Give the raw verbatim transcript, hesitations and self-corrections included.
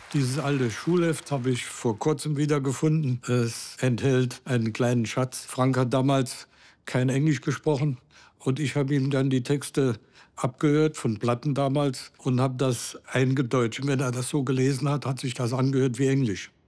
Dieses alte Schulheft habe ich vor kurzem wieder gefunden. Es enthält einen kleinen Schatz. Frank hat damals kein Englisch gesprochen und ich habe ihm dann die Texte abgehört von Platten damals und habe das eingedeutscht. Wenn er das so gelesen hat, hat sich das angehört wie Englisch.